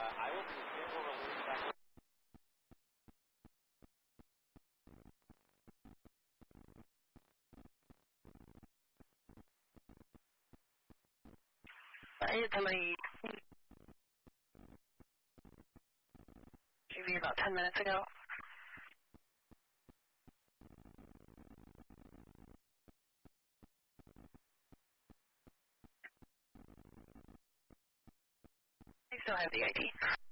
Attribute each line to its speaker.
Speaker 1: I will be able to release that.
Speaker 2: I hit somebody maybe about 10 minutes ago. I still have the ID.